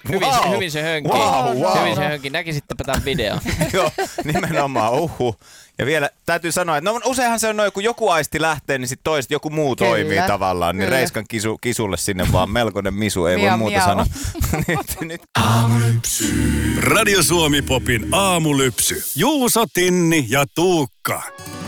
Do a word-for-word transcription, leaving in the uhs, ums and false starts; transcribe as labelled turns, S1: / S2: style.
S1: Hyvin,
S2: wow.
S1: se, hyvin se hönki.
S2: Wow, wow.
S1: Hyvin se hönki. Näkisittepä tämän videon.
S2: Joo, nimenomaan. Uhu. Ja vielä täytyy sanoa, että no useinhan se on noin, kun joku aisti lähtee, niin sitten toiset joku muu
S3: Kyllä.
S2: toimii tavallaan. Niin
S3: Kyllä.
S2: Reiskan kisu, kisulle sinne vaan melkoinen misu, ei
S3: Miau,
S2: voi muuta
S3: miau.
S2: sanoa. nyt, nyt.
S4: Radio Suomi Popin aamulypsy. Juuso, Tinni ja Tuukka.